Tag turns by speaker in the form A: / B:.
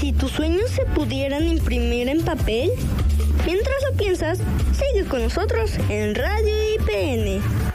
A: si tus sueños se pudieran imprimir en papel? Mientras lo piensas, sigue con nosotros en Radio IPN.